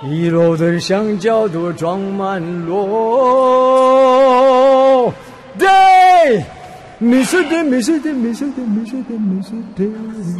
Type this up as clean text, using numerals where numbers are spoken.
一篓的香蕉都装满箩。对，没事的，没事的，没事的，没事的，没事的。